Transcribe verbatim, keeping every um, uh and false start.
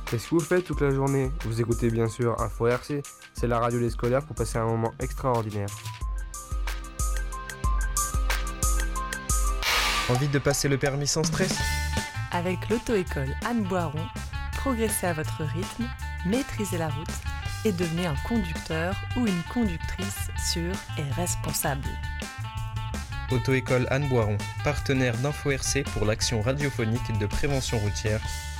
Qu'est-ce que vous faites toute la journée? Vous écoutez bien sûr Info R C, c'est la radio des scolaires pour passer un moment extraordinaire. Envie de passer le permis sans stress? Avec l'auto-école Anne Boiron, progressez à votre rythme, maîtrisez la route et devenez un conducteur ou une conductrice sûre et responsable. Auto-école Anne Boiron, partenaire d'Info R C pour l'action radiophonique de prévention routière